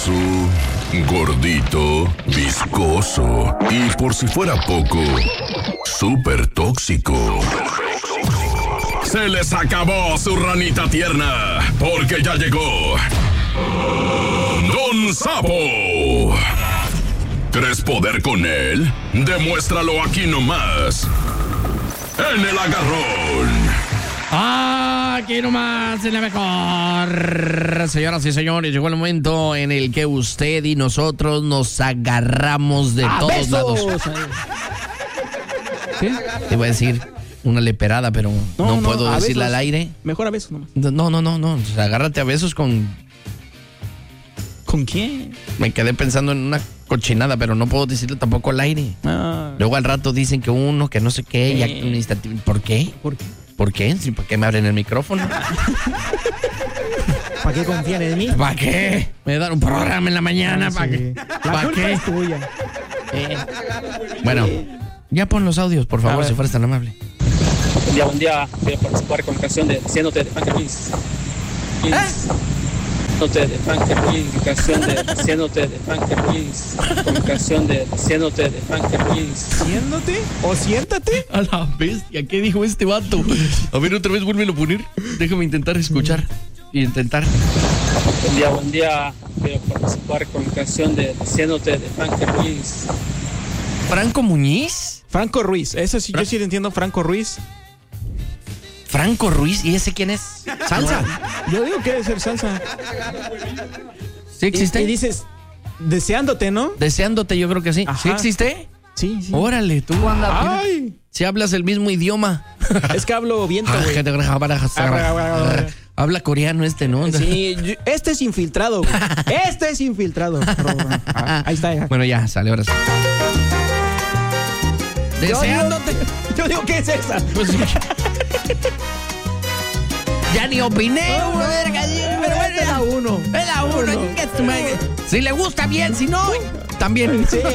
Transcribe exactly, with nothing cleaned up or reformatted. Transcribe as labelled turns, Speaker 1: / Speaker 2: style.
Speaker 1: grasoso, gordito, viscoso y, por si fuera poco, súper tóxico. Se les acabó su ranita tierna, porque ya llegó Don Sapo. ¿Crees poder con él? Demuéstralo aquí nomás, en El Agarrón.
Speaker 2: Ah, aquí nomás, en la mejor. Señoras y señores, llegó el momento en el que usted y nosotros nos agarramos de
Speaker 3: ¡A
Speaker 2: todos
Speaker 3: besos!
Speaker 2: lados. ¿Qué? Te iba a decir una leperada, pero no,
Speaker 3: No, no,
Speaker 2: puedo
Speaker 3: a
Speaker 2: decirla
Speaker 3: besos.
Speaker 2: al aire.
Speaker 3: Mejor a besos nomás.
Speaker 2: No, no, no, no. O sea, agárrate a besos con...
Speaker 3: ¿Con quién?
Speaker 2: Me quedé pensando en una cochinada, pero no puedo decirlo tampoco al aire.
Speaker 3: Ah,
Speaker 2: Luego al rato dicen que uno, que no sé qué, y aquí un instante. ¿Por qué?
Speaker 3: ¿Por qué?
Speaker 2: ¿Por qué? Sí, ¿por qué me abren el micrófono?
Speaker 3: ¿Para qué confían en mí?
Speaker 2: ¿Para qué? Me dan un programa en la mañana, ¿para
Speaker 3: Sí.
Speaker 2: qué?
Speaker 3: La
Speaker 2: ¿Para
Speaker 3: culpa
Speaker 2: qué?
Speaker 3: es tuya.
Speaker 2: Eh, Bueno, ya pon los audios, por
Speaker 3: A
Speaker 2: favor,
Speaker 3: ver.
Speaker 2: si fueras tan amable.
Speaker 4: Buen día, buen día. Quiero participar con canción de Haciéndote de Frankie Ruiz. Haciéndote de Frankie Ruiz. Canción de Haciéndote de Frankie Ruiz. Con canción de Haciéndote de Frankie Ruiz.
Speaker 3: ¿Siéndote? ¿O siéntate?
Speaker 2: A la bestia, ¿qué dijo este vato? A ver, otra vez vuélvelo a poner. Déjame intentar escuchar. Y intentar.
Speaker 4: Buen día, buen día. Quiero participar con canción de Haciéndote de Frankie Ruiz.
Speaker 2: ¿Franco Muñiz?
Speaker 3: Franco Ruiz. Eso sí, yo sí le entiendo. Franco Ruiz.
Speaker 2: ¿Franco Ruiz? ¿Y ese quién es? ¿Salsa?
Speaker 3: Yo digo que debe ser salsa.
Speaker 2: ¿Sí existe?
Speaker 3: Y, y dices, deseándote, ¿no?
Speaker 2: Deseándote, yo creo que sí.
Speaker 3: Ajá.
Speaker 2: ¿Sí existe?
Speaker 3: Sí, sí.
Speaker 2: Órale, tú.
Speaker 3: Ay,
Speaker 2: Si hablas el mismo idioma.
Speaker 3: es que hablo viento,
Speaker 2: Ah,
Speaker 3: güey.
Speaker 2: que te- Habla coreano este, ¿no?
Speaker 3: Sí, yo- este es infiltrado, güey. Este es infiltrado. Ah, ahí está, ya.
Speaker 2: Bueno, ya, sale, ahora sí. Deseándote.
Speaker 3: Yo digo, ¿qué es esa?
Speaker 2: Pues, ya ni opiné,
Speaker 3: No,
Speaker 2: una
Speaker 3: no.
Speaker 2: verga.
Speaker 3: Pero esta es la uno.
Speaker 2: Es la uno.
Speaker 3: Uno.
Speaker 2: Si le gusta bien, si no, también.
Speaker 3: Sí.